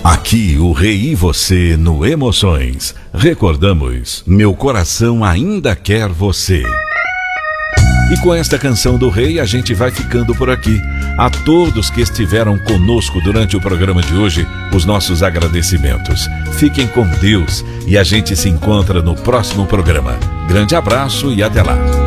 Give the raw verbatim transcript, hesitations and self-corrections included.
Aqui o Rei e você no Emoções. Recordamos, meu coração ainda quer você. E com esta canção do Rei a gente vai ficando por aqui. A todos que estiveram conosco durante o programa de hoje, os nossos agradecimentos. Fiquem com Deus e a gente se encontra no próximo programa. Grande abraço e até lá.